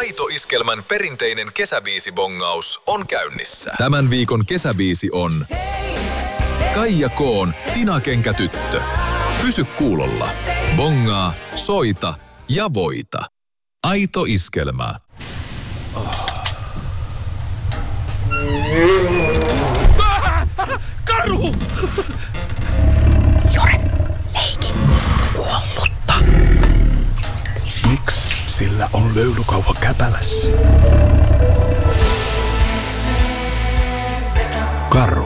Aito Iskelmän perinteinen kesäbiisibongaus on käynnissä. Tämän viikon kesäbiisi on Kaija K:n Tina-kenkätyttö. Pysy kuulolla. Bongaa, soita ja voita. Aito Iskelmä. Karhu! Jore, leiki. Kuollutta. Miksi sillä on löylykauha käpälässä? Karhu.